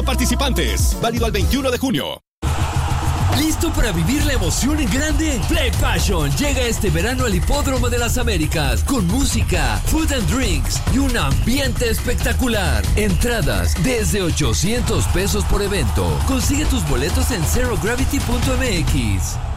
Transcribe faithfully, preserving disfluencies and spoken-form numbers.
participantes. Válido al veintiuno de junio. ¿Listo para vivir la emoción en grande? Play Passion llega este verano al Hipódromo de las Américas con música, food and drinks y un ambiente espectacular. Entradas desde ochocientos pesos por evento. Consigue tus boletos en zero gravity punto m x.